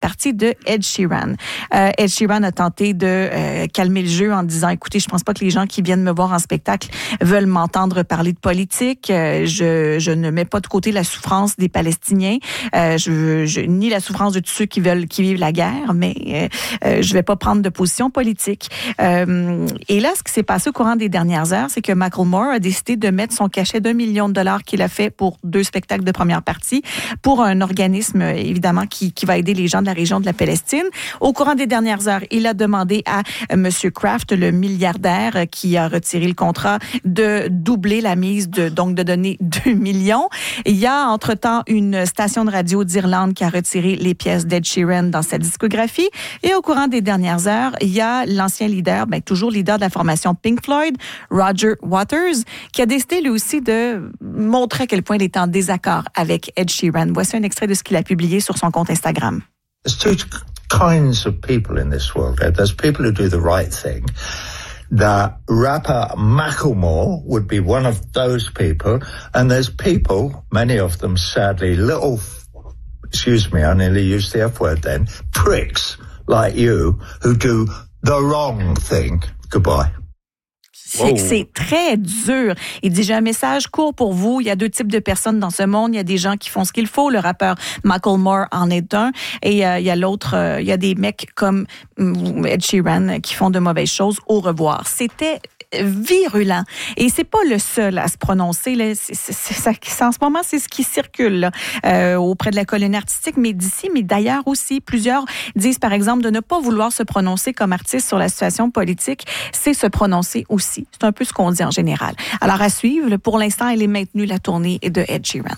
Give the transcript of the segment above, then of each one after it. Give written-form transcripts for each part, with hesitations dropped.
partie de Ed Sheeran. Ed Sheeran a tenté de calmer le jeu en disant, écoutez, je pense pas que les gens qui viennent me voir en spectacle veulent m'entendre parler de politique. Je ne mets pas de côté la souffrance des Palestiniens, ni la souffrance de tous ceux qui vivent la guerre, mais je vais pas prendre de position politique. Et là, ce qui s'est passé au courant des dernières heures, c'est que Macklemore a décidé de mettre son cachet d'$1 million qu'il a fait pour 2 spectacles de première partie pour un organisme, évidemment, qui va aider les gens de la région de la Palestine. Au courant des dernières heures, il a demandé à M. Kraft, le milliardaire qui a retiré le contrat, de doubler la mise, donc de donner 2 millions. Il y a, entre-temps, une station de radio d'Irlande qui a retiré les pièces d'Ed Sheeran dans sa discographie. Et au courant des dernières heures, il y a l'ancien leader, toujours leader de la formation Pink Floyd, Roger Waters, qui a décidé lui aussi de montrer à quel point il est en désaccord avec Ed Sheeran. Voici un extrait de ce qu'il a publié sur son compte Instagram. There's two kinds of people in this world. There's people who do the right thing. The rapper Macklemore would be one of those people. And there's people, many of them sadly, excuse me, I nearly used the F word then, pricks like you who do the wrong thing. Goodbye. C'est très dur. Il dit, j'ai un message court pour vous. Il y a 2 types de personnes dans ce monde. Il y a des gens qui font ce qu'il faut. Le rappeur Macklemore en est un. Et il y a l'autre, il y a des mecs comme Ed Sheeran qui font de mauvaises choses. Au revoir. C'était virulent. Et c'est pas le seul à se prononcer. Là. En ce moment, c'est ce qui circule là, auprès de la colonne artistique, mais d'ici, mais d'ailleurs aussi. Plusieurs disent, par exemple, de ne pas vouloir se prononcer comme artiste sur la situation politique, c'est se prononcer aussi. C'est un peu ce qu'on dit en général. Alors, à suivre. Pour l'instant, elle est maintenue, la tournée de Ed Sheeran.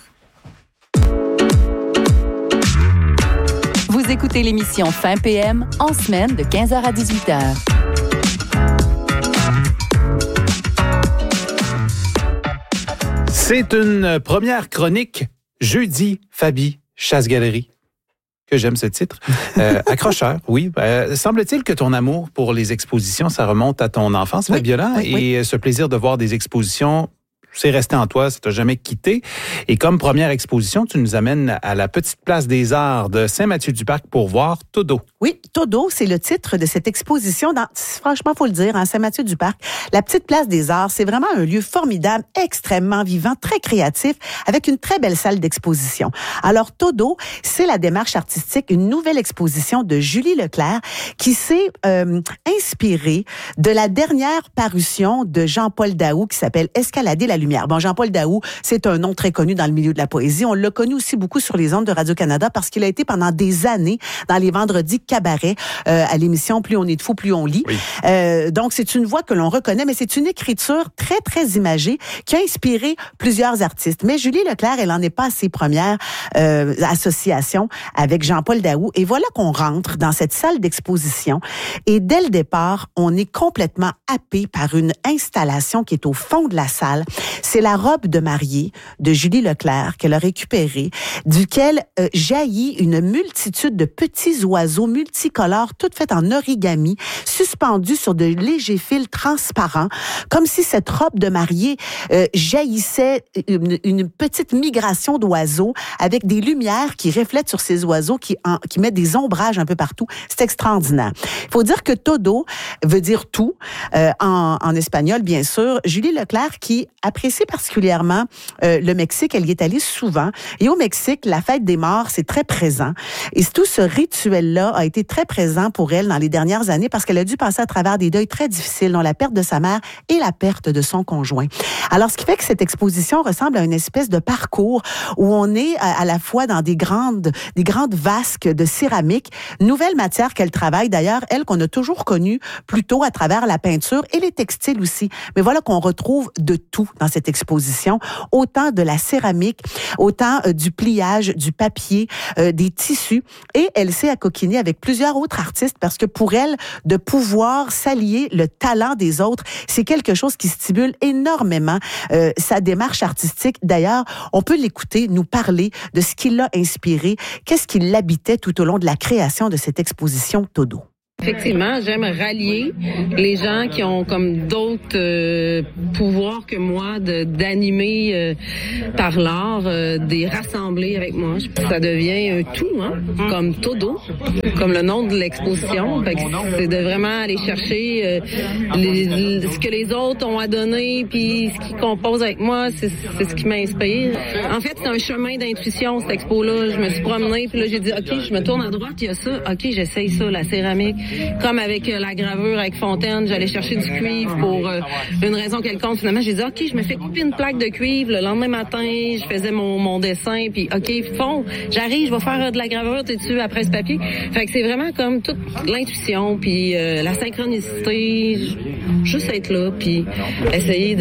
Vous écoutez l'émission Fin PM en semaine de 15h à 18h. C'est une première chronique jeudi, Fabi, Chasse-Galerie. Que j'aime ce titre. Accrocheur, oui. Semble-t-il que ton amour pour les expositions, ça remonte à ton enfance, oui, Fabiola, oui. Et ce plaisir de voir des expositions, c'est resté en toi, ça t'a jamais quitté. Et comme première exposition, tu nous amènes à la Petite Place des Arts de Saint-Mathieu-du-Parc pour voir Todo. Oui, Todo, c'est le titre de cette exposition franchement, faut le dire, en Saint-Mathieu-du-Parc. La Petite Place des Arts, c'est vraiment un lieu formidable, extrêmement vivant, très créatif, avec une très belle salle d'exposition. Alors, Todo, c'est la démarche artistique, une nouvelle exposition de Julie Leclerc qui s'est inspirée de la dernière parution de Jean-Paul Daoust qui s'appelle Escalader la lumière. Bon, Jean-Paul Daoust, c'est un nom très connu dans le milieu de la poésie. On l'a connu aussi beaucoup sur les ondes de Radio-Canada parce qu'il a été pendant des années dans les vendredis cabaret à l'émission Plus on est de fous, plus on lit. Oui. Donc, c'est une voix que l'on reconnaît, mais c'est une écriture très, très imagée qui a inspiré plusieurs artistes. Mais Julie Leclerc, elle en est pas à ses premières associations avec Jean-Paul Daoust. Et voilà qu'on rentre dans cette salle d'exposition. Et dès le départ, on est complètement happé par une installation qui est au fond de la salle. C'est la robe de mariée de Julie Leclerc qu'elle a récupérée, duquel jaillit une multitude de petits oiseaux multicolores, toutes faites en origami, suspendus sur de légers fils transparents, comme si cette robe de mariée jaillissait une petite migration d'oiseaux avec des lumières qui reflètent sur ces oiseaux, qui mettent des ombrages un peu partout. C'est extraordinaire. Il faut dire que Todo veut dire tout, en espagnol, bien sûr. Julie Leclerc, qui apprécie particulièrement le Mexique, elle y est allée souvent. Et au Mexique, la fête des morts, c'est très présent. Et tout ce rituel-là a été très présent pour elle dans les dernières années parce qu'elle a dû passer à travers des deuils très difficiles, dont la perte de sa mère et la perte de son conjoint. Alors, ce qui fait que cette exposition ressemble à une espèce de parcours où on est à la fois dans des grandes vasques de céramique, nouvelle matière qu'elle travaille d'ailleurs, elle qu'on a toujours connue plutôt à travers la peinture et les textiles aussi. Mais voilà qu'on retrouve de tout dans cette exposition, autant de la céramique, autant du pliage, du papier, des tissus. Et elle s'est accoquinée avec plusieurs autres artistes parce que pour elle, de pouvoir s'allier le talent des autres, c'est quelque chose qui stimule énormément sa démarche artistique. D'ailleurs, on peut l'écouter nous parler de ce qui l'a inspiré, qu'est-ce qui l'habitait tout au long de la création de cette exposition Todo. Effectivement, j'aime rallier les gens qui ont comme d'autres pouvoirs que moi d'animer par l'art, des rassembler avec moi. Ça devient un tout, comme Todo, comme le nom de l'exposition. Fait que c'est de vraiment aller chercher ce que les autres ont à donner, puis ce qu'ils composent avec moi, c'est ce qui m'inspire. En fait, c'est un chemin d'intuition, cette expo-là. Je me suis promenée, puis là, j'ai dit, OK, je me tourne à droite, il y a ça. OK, j'essaye ça, la céramique. Comme avec la gravure avec Fontaine, j'allais chercher du cuivre pour une raison quelconque. Finalement, j'ai dit, OK, je me fais couper une plaque de cuivre. Le lendemain matin, je faisais mon dessin, puis OK, j'arrive, je vais faire de la gravure, t'es dessus après ce papier. Fait que c'est vraiment comme toute l'intuition, puis la synchronicité, juste être là, puis essayer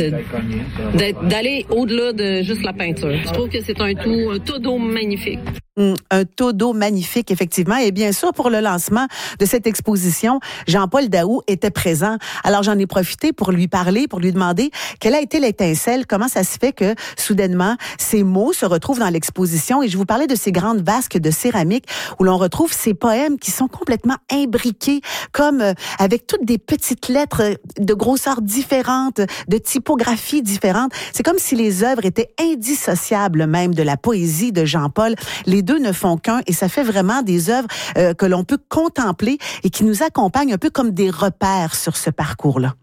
d'aller au-delà de juste la peinture. Je trouve que c'est un todo magnifique. Un todo magnifique, effectivement. Et bien sûr, pour le lancement de cette exposition, Jean-Paul Daou était présent. Alors, j'en ai profité pour lui parler, pour lui demander quelle a été l'étincelle, comment ça se fait que, soudainement, ces mots se retrouvent dans l'exposition. Et je vous parlais de ces grandes vasques de céramique où l'on retrouve ces poèmes qui sont complètement imbriqués, comme avec toutes des petites lettres de grosseur différentes, de typographie différentes. C'est comme si les œuvres étaient indissociables même de la poésie de Jean-Paul. Les deux ne font qu'un et ça fait vraiment des œuvres que l'on peut contempler et qui nous accompagnent un peu comme des repères sur ce parcours-là.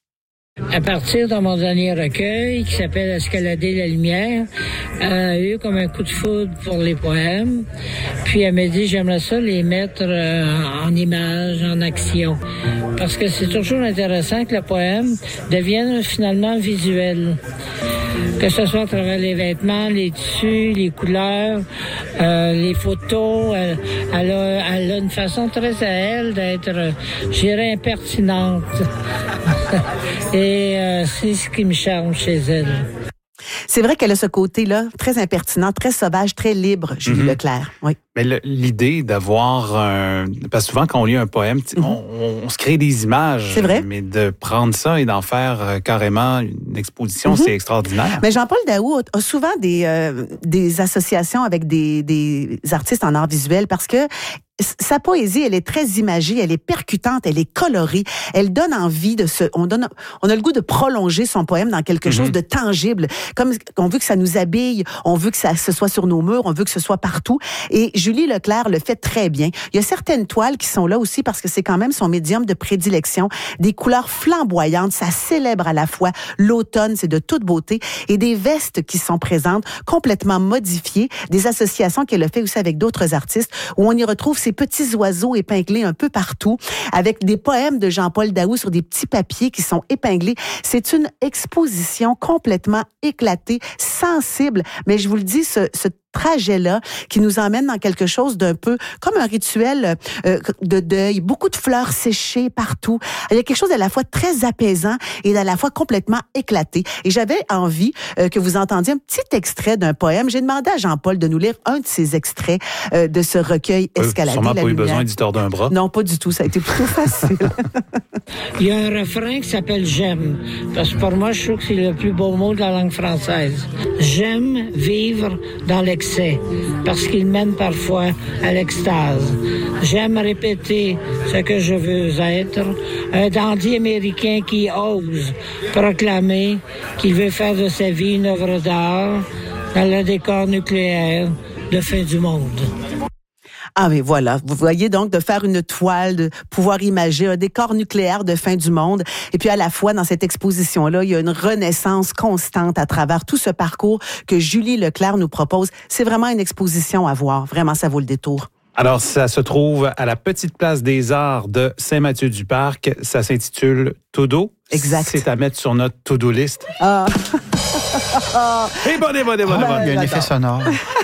À partir de mon dernier recueil, qui s'appelle Escalader la lumière, elle a eu comme un coup de foudre pour les poèmes. Puis elle m'a dit, j'aimerais ça les mettre en images, en action. Parce que c'est toujours intéressant que le poème devienne finalement visuel. Que ce soit à travers les vêtements, les tissus, les couleurs, les photos. Elle a une façon très à elle d'être, je dirais, impertinente. Et c'est ce qui me charme chez elle. C'est vrai qu'elle a ce côté-là, très impertinent, très sauvage, très libre, Julie Leclerc. Oui. Mais l'idée d'avoir parce que souvent quand on lit un poème, on se crée des images. C'est vrai. Mais de prendre ça et d'en faire carrément une exposition, c'est extraordinaire. Mais Jean-Paul Daou a souvent des associations avec des artistes en art visuel parce que sa poésie, elle est très imagée, elle est percutante, elle est colorée, elle donne envie on a le goût de prolonger son poème dans quelque chose de tangible, comme on veut que ça nous habille, on veut que ce soit sur nos murs, on veut que ce soit partout. Et Julie Leclerc le fait très bien. Il y a certaines toiles qui sont là aussi parce que c'est quand même son médium de prédilection, des couleurs flamboyantes, ça célèbre à la fois l'automne, c'est de toute beauté, et des vestes qui sont présentes, complètement modifiées, des associations qu'elle a fait aussi avec d'autres artistes, où on y retrouve ces petits oiseaux épinglés un peu partout, avec des poèmes de Jean-Paul Daou sur des petits papiers qui sont épinglés. C'est une exposition complètement éclatée, sensible, mais je vous le dis, ce trajet-là qui nous emmène dans quelque chose d'un peu comme un rituel de deuil, beaucoup de fleurs séchées partout. Il y a quelque chose à la fois très apaisant et à la fois complètement éclaté. Et j'avais envie que vous entendiez un petit extrait d'un poème. J'ai demandé à Jean-Paul de nous lire un de ses extraits de ce recueil Escalader la lumière. Sûrement pas eu besoin d'y tordre un bras. Non, pas du tout. Ça a été plutôt facile. Il y a un refrain qui s'appelle « J'aime ». Parce que pour moi, je trouve que c'est le plus beau mot de la langue française. J'aime vivre dans l'excès, parce qu'il mène parfois à l'extase. J'aime répéter ce que je veux être, un dandy américain qui ose proclamer qu'il veut faire de sa vie une œuvre d'art dans le décor nucléaire de fin du monde. Ah, mais voilà. Vous voyez donc de faire une toile, de pouvoir imager un décor nucléaire de fin du monde. Et puis à la fois, dans cette exposition-là, il y a une renaissance constante à travers tout ce parcours que Julie Leclerc nous propose. C'est vraiment une exposition à voir. Vraiment, ça vaut le détour. Alors, ça se trouve à la Petite Place des Arts de Saint-Mathieu-du-Parc. Ça s'intitule Todo. Exact. C'est à mettre sur notre to-do list. Ah. Et bonne. Il y a un effet sonore.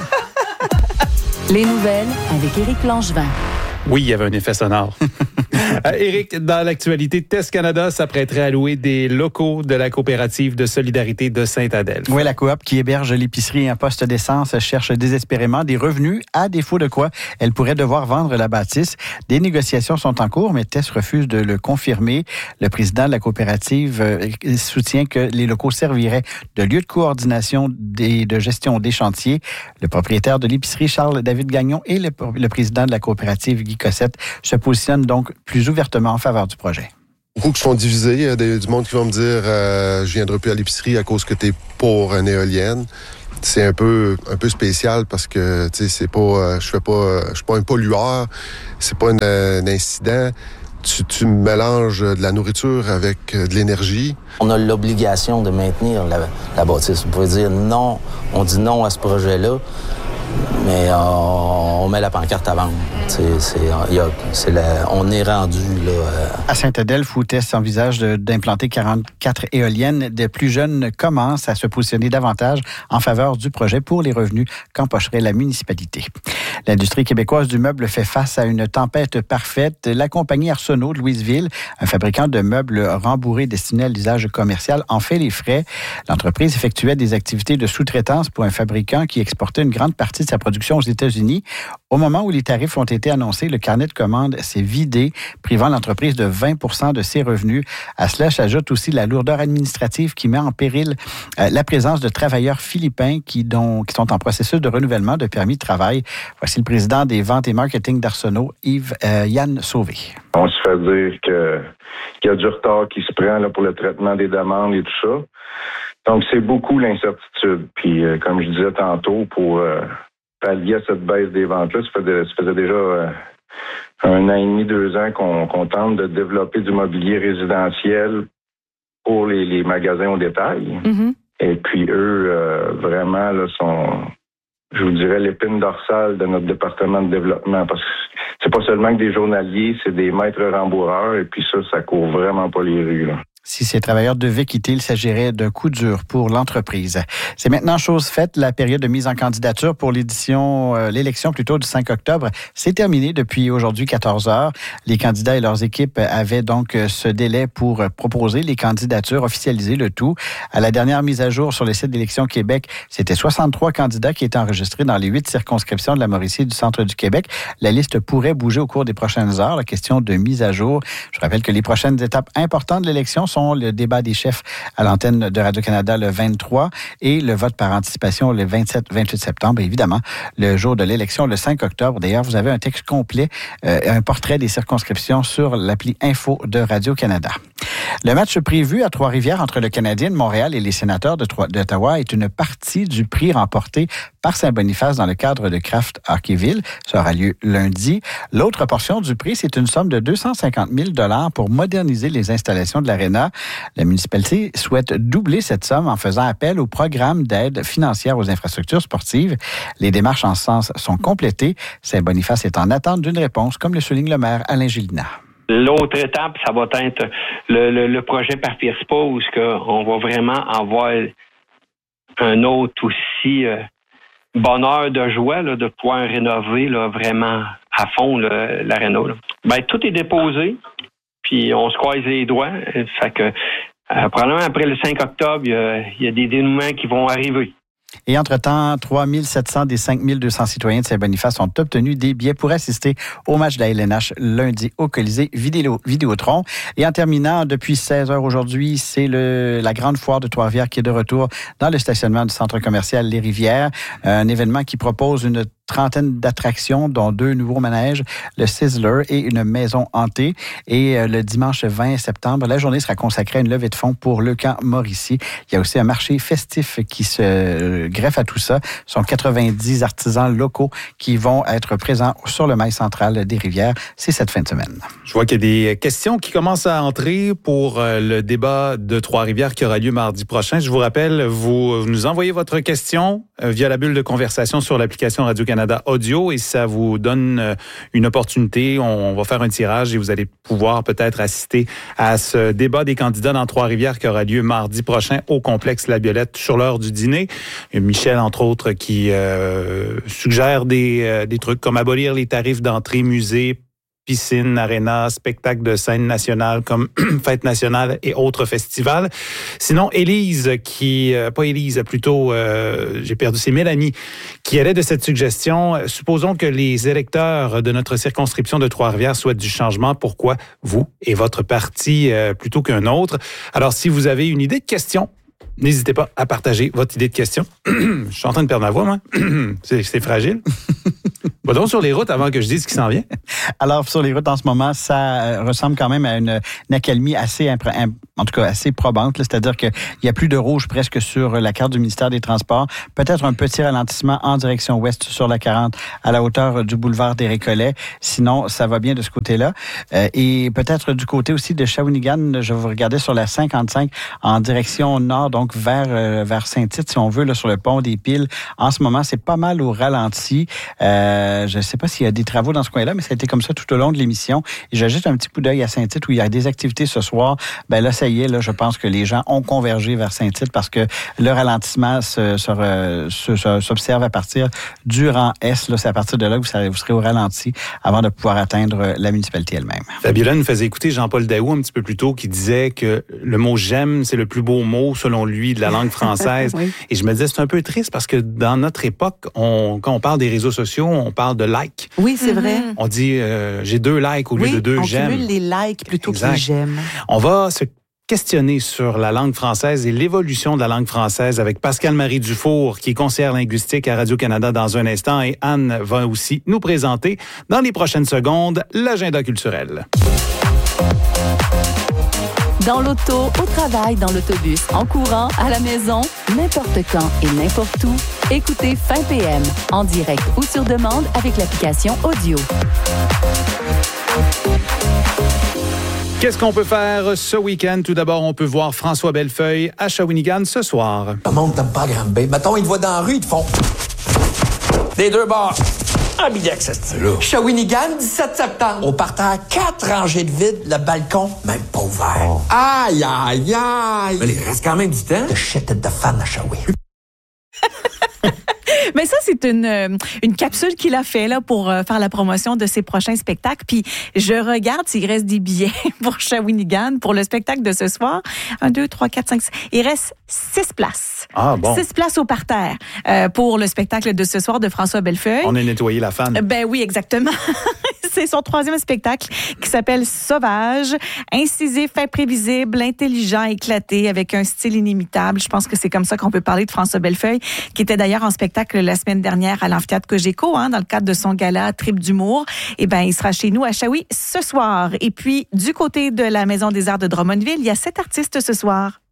Les nouvelles avec Éric Langevin. Oui, il y avait un effet sonore. Éric, dans l'actualité, TES Canada s'apprêterait à louer des locaux de la coopérative de solidarité de Sainte-Adèle. Oui, la coop qui héberge l'épicerie et un poste d'essence cherche désespérément des revenus, à défaut de quoi elle pourrait devoir vendre la bâtisse. Des négociations sont en cours, mais TES refuse de le confirmer. Le président de la coopérative soutient que les locaux serviraient de lieu de coordination et de gestion des chantiers. Le propriétaire de l'épicerie, Charles-David Gagnon, et le président de la coopérative, Guy Cossette, se positionnent donc plus ouvertement en faveur du projet. Beaucoup qui sont divisés. Il y a du monde qui va me dire je viendrai plus à l'épicerie à cause que t'es pour une éolienne. C'est un peu spécial parce que tu sais c'est pas je suis pas un pollueur, c'est pas un incident. Tu mélanges de la nourriture avec de l'énergie. On a l'obligation de maintenir la bâtisse. Vous pouvez dire non, on dit non à ce projet-là, mais on met la pancarte à vendre. On est rendu là. À Saint-Adèle, Foutest envisage d'implanter 44 éoliennes. Des plus jeunes commencent à se positionner davantage en faveur du projet pour les revenus qu'empocherait la municipalité. L'industrie québécoise du meuble fait face à une tempête parfaite. La compagnie Arsenault de Louisville, un fabricant de meubles rembourrés destinés à l'usage commercial, en fait les frais. L'entreprise effectuait des activités de sous-traitance pour un fabricant qui exportait une grande partie de sa production aux États-Unis. Au moment où les tarifs ont été annoncés, le carnet de commandes s'est vidé, privant l'entreprise de 20% de ses revenus. À cela s'ajoute aussi la lourdeur administrative qui met en péril la présence de travailleurs philippins qui sont en processus de renouvellement de permis de travail. Voici le président des ventes et marketing d'Arsenault, Yann Sauvé. On se fait dire qu'il y a du retard qui se prend là, pour le traitement des demandes et tout ça. Donc, c'est beaucoup l'incertitude. Puis, comme je disais tantôt, pour pallier à cette baisse des ventes-là, ça faisait déjà 1 an et demi, 2 ans qu'on tente de développer du mobilier résidentiel pour les magasins au détail. Mm-hmm. Et puis, eux, vraiment, là, sont, je vous dirais, l'épine dorsale de notre département de développement. Parce que c'est pas seulement que des journaliers, c'est des maîtres rembourreurs. Et puis ça court vraiment pas les rues, là. Si ces travailleurs devaient quitter, il s'agirait d'un coup dur pour l'entreprise. C'est maintenant chose faite. La période de mise en candidature pour l'élection du 5 octobre s'est terminée depuis aujourd'hui 14 heures. Les candidats et leurs équipes avaient donc ce délai pour proposer les candidatures, officialiser le tout. À la dernière mise à jour sur le site d'Élections Québec, c'était 63 candidats qui étaient enregistrés dans les 8 circonscriptions de la Mauricie et du centre du Québec. La liste pourrait bouger au cours des prochaines heures. La question de mise à jour. Je rappelle que les prochaines étapes importantes de l'élection sont le débat des chefs à l'antenne de Radio-Canada le 23 et le vote par anticipation le 27-28 septembre. Et évidemment, le jour de l'élection, le 5 octobre. D'ailleurs, vous avez un texte complet, un portrait des circonscriptions sur l'appli Info de Radio-Canada. Le match prévu à Trois-Rivières entre le Canadien de Montréal et les Sénateurs d'Ottawa est une partie du prix remporté par Saint-Boniface dans le cadre de Kraft Hockeyville. Ça aura lieu lundi. L'autre portion du prix, c'est une somme de 250 000 $ pour moderniser les installations de l'aréna. La municipalité souhaite doubler cette somme en faisant appel au programme d'aide financière aux infrastructures sportives. Les démarches en ce sens sont complétées. Saint-Boniface est en attente d'une réponse, comme le souligne le maire Alain Gélina. L'autre étape, ça va être le projet par FIRSPA où on va vraiment avoir un autre aussi bonheur de joie là, de pouvoir rénover là, vraiment à fond l'aréna. Tout est déposé, puis on se croise les doigts. Fait que probablement après le 5 octobre, il y a des dénouements qui vont arriver. Et entre-temps, 3 700 des 5 200 citoyens de Saint-Boniface ont obtenu des billets pour assister au match de la LNH lundi au Colisée Vidéotron. Et en terminant, depuis 16 heures aujourd'hui, c'est la grande foire de Trois-Rivières qui est de retour dans le stationnement du centre commercial Les Rivières. Un événement qui propose une trentaine d'attractions, dont 2 nouveaux manèges, le Sizzler et une maison hantée. Et le dimanche 20 septembre, la journée sera consacrée à une levée de fonds pour le camp Mauricie. Il y a aussi un marché festif qui se greffe à tout ça. Ce sont 90 artisans locaux qui vont être présents sur le mail central des Rivières. C'est cette fin de semaine. Je vois qu'il y a des questions qui commencent à entrer pour le débat de Trois-Rivières qui aura lieu mardi prochain. Je vous rappelle, vous nous envoyez votre question via la bulle de conversation sur l'application Radio-Canada Audio et ça vous donne une opportunité. On va faire un tirage et vous allez pouvoir peut-être assister à ce débat des candidats dans Trois-Rivières qui aura lieu mardi prochain au complexe La Violette sur l'heure du dîner. Michel, entre autres, qui suggère des trucs comme abolir les tarifs d'entrée musée, piscine, aréna, spectacle de scène nationale comme Fête nationale et autres festivals. Sinon, Élise, c'est Mélanie, qui allait de cette suggestion. Supposons que les électeurs de notre circonscription de Trois-Rivières souhaitent du changement. Pourquoi vous et votre parti plutôt qu'un autre? Alors, si vous avez une idée de question N'hésitez pas à partager votre idée de question. Je suis en train de perdre ma voix, moi. C'est fragile. Va donc sur les routes avant que je dise ce qui s'en vient. Alors, sur les routes en ce moment, ça ressemble quand même à une accalmie assez, en tout cas assez probante. Là. C'est-à-dire qu'il y a plus de rouge presque sur la carte du ministère des Transports. Peut-être un petit ralentissement en direction ouest sur la 40 à la hauteur du boulevard des Récollets. Sinon, ça va bien de ce côté-là. Et peut-être du côté aussi de Shawinigan, je vais vous regarder sur la 55 en direction nord, donc vers Saint-Tite, si on veut, là, sur le pont des Piles. En ce moment, c'est pas mal au ralenti. Je ne sais pas s'il y a des travaux dans ce coin-là, mais ça a été comme ça tout au long de l'émission. Et j'ai juste un petit coup d'œil à Saint-Tite où il y a des activités ce soir. Ben là, ça y est, là, je pense que les gens ont convergé vers Saint-Tite parce que le ralentissement s'observe à partir du rang S. Là, c'est à partir de là que vous serez au ralenti avant de pouvoir atteindre la municipalité elle-même. Fabiola nous faisait écouter Jean-Paul Daou un petit peu plus tôt qui disait que le mot « j'aime », c'est le plus beau mot, selon lui, de la langue française. Oui. Et je me disais, c'est un peu triste parce que dans notre époque, quand on parle des réseaux sociaux, on parle de likes. Oui, c'est vrai. On dit j'ai 2 likes au lieu de 2 j'aime. On cumule les likes plutôt que les j'aime. On va se questionner sur la langue française et l'évolution de la langue française avec Pascal-Marie Dufour, qui est conseillère linguistique à Radio-Canada dans un instant. Et Anne va aussi nous présenter dans les prochaines secondes l'agenda culturel. Dans l'auto, au travail, dans l'autobus, en courant, à la maison, n'importe quand et n'importe où, écoutez Fin PM, en direct ou sur demande avec l'application Audio. Qu'est-ce qu'on peut faire ce week-end? Tout d'abord, on peut voir François Bellefeuille à Shawinigan ce soir. Le monde t'aime pas Granby. Mettons, ils te voient dans la rue, ils te font des 2 bords. Ambidex, c'est là. Shawinigan, 17 septembre. Au parterre, 4 rangées de vide, le balcon, même pas ouvert. Oh. Aïe, aïe, aïe. Mais il reste quand même du temps. The shit de fan à Shawi. Mais ça, c'est une capsule qu'il a fait là pour faire la promotion de ses prochains spectacles. Puis je regarde s'il reste des billets pour Shawinigan, pour le spectacle de ce soir. 1, 2, 3, 4, 5, 6. Il reste 6 places. Ah bon. 6 places au parterre pour le spectacle de ce soir de François Bellefeuille. On a nettoyé la fan. Ben oui, exactement. C'est son 3e spectacle qui s'appelle Sauvage, incisif, imprévisible, intelligent, éclaté, avec un style inimitable. Je pense que c'est comme ça qu'on peut parler de François Bellefeuille, qui était d'ailleurs en spectacle la semaine dernière à l'amphithéâtre Cogeco, dans le cadre de son gala Trip d'humour. Eh ben, il sera chez nous à Shawi ce soir. Et puis, du côté de la Maison des Arts de Drummondville, il y a 7 artistes ce soir.